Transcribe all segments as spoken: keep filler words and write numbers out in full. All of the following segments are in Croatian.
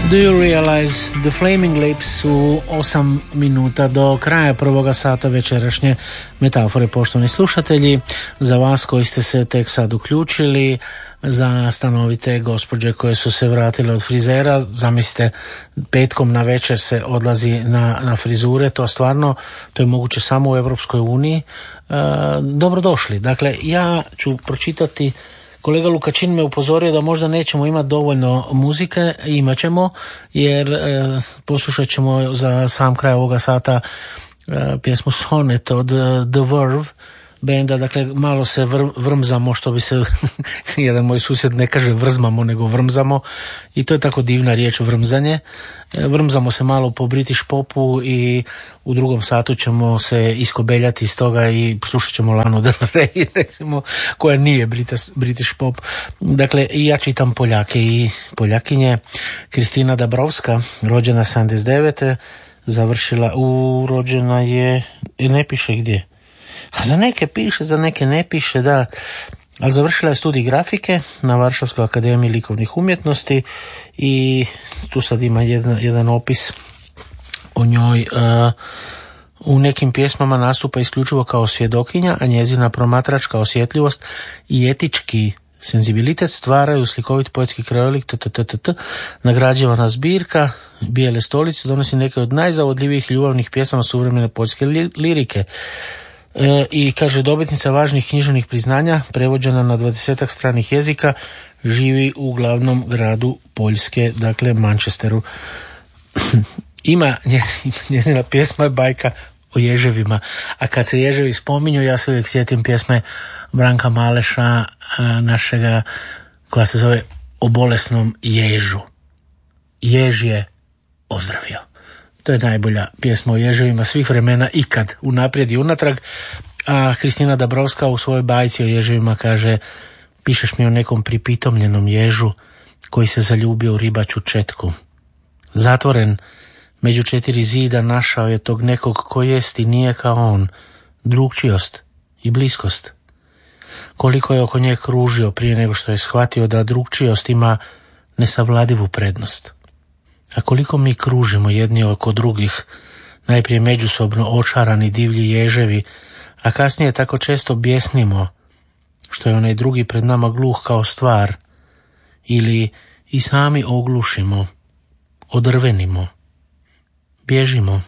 Do you realize the Flaming Lips u osam minuta do kraja prvoga sata večerašnje metafore, poštovani slušatelji. Za vas koji ste se tek sad uključili, za stanovite gospođe koje su se vratile od frizera, zamislite, petkom na večer se odlazi na, na frizure, to stvarno, to je moguće samo u Europskoj uniji. E, dobrodošli. Dakle, ja ću pročitati. Kolega Lukačin me upozorio da možda nećemo imati dovoljno muzike, imat ćemo, jer e, poslušat ćemo za sam kraj ovoga sata e, pjesmu Sonnet od The Verve benda, dakle malo se vr, vrmzamo, što bi se jedan moj susjed ne kaže vrzmamo, nego vrmzamo, i to je tako divna riječ, vrmzanje. Vrmzamo se malo po British popu i u drugom satu ćemo se iskobeljati iz toga i slušat ćemo Lanu Del Rey, recimo, koja nije British, British pop. Dakle, ja čitam Poljake i Poljakinje. Kristina Dabrovska, rođena sedamdeset devete, završila, u, rođena je, ne piše gdje. A za neke piše, za neke ne piše, da. Ali završila je studij grafike na Varšavskoj akademiji likovnih umjetnosti i tu sad ima jedan, jedan opis o njoj. Uh, u nekim pjesmama nastupa isključivo kao svjedokinja, a njezina promatračka osjetljivost i etički senzibilitet stvaraju slikovit poetski krajolik. Ttt. Nagrađivana zbirka Bijele stolice donosi neke od najzavodljivijih ljubavnih pjesama suvremene poljske li, lirike. E, i kaže, dobitnica važnih književnih priznanja, prevođena na dvadesetak stranih jezika, živi u glavnom gradu Poljske, dakle Manchesteru. Ima njezina pjesma je bajka o ježevima, a kad se ježevi spominju, ja se uvijek sjetim pjesme Branka Maleša, našega, koja se zove O bolesnom ježu. Jež je ozdravio. To je najbolja pjesma o ježevima svih vremena ikad, unaprijed i unatrag. A Kristina Dabrovska u svojoj bajci o ježevima kaže: pišeš mi o nekom pripitomljenom ježu koji se zaljubio u ribaču četku. Zatvoren među četiri zida našao je tog nekog ko jest i nije kao on, drugčijost i bliskost. Koliko je oko nje kružio prije nego što je shvatio da drugčijost ima nesavladivu prednost. A koliko mi kružimo jedni oko drugih, najprije međusobno očarani divlji ježevi, a kasnije tako često bjesnimo što je onaj drugi pred nama gluh kao stvar, ili i sami oglušimo, odrvenimo, bježimo,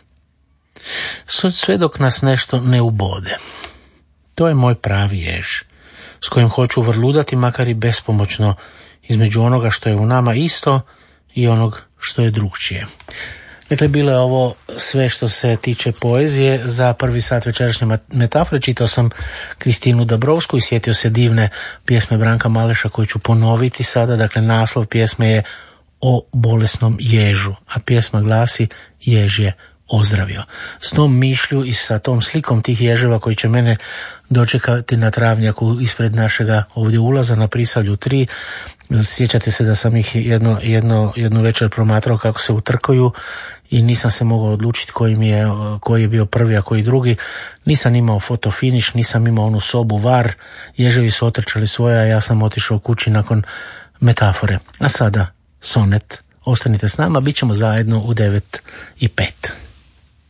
sve dok nas nešto ne ubode. To je moj pravi jež, s kojim hoću vrludati makar i bespomoćno između onoga što je u nama isto i onog što je drugčije. Dakle, bilo je ovo sve što se tiče poezije za prvi sat večerašnje metafore. Čitao sam Kristinu Dabrovsku i sjetio se divne pjesme Branka Maleša koju ću ponoviti sada. Dakle, naslov pjesme je O bolesnom ježu, a pjesma glasi Jež je ozdravio. S tom mišlju i sa tom slikom tih ježeva koji će mene dočekati na travnjaku ispred našega ovdje ulaza na Prisavlju tri. Sjećate se da sam ih jedno, jedno, jednu večer promatrao kako se utrkuju i nisam se mogao odlučiti koji, mi je, koji je bio prvi, a koji drugi. Nisam imao fotofiniš, nisam imao onu sobu var, ježevi su otrčali svoje, a ja sam otišao kući nakon metafore. A sada Sonet. Ostanite s nama, bit ćemo zajedno u devet i pet.